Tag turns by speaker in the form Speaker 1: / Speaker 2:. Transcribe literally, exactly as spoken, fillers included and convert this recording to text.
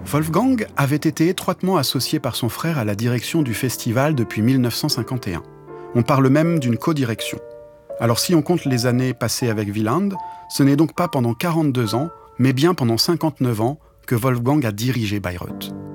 Speaker 1: Wolfgang avait été étroitement associé par son frère à la direction du festival depuis mille neuf cent cinquante et un. On parle même d'une codirection. Alors si on compte les années passées avec Wieland, ce n'est donc pas pendant quarante-deux ans, mais bien pendant cinquante-neuf ans que Wolfgang a dirigé Bayreuth.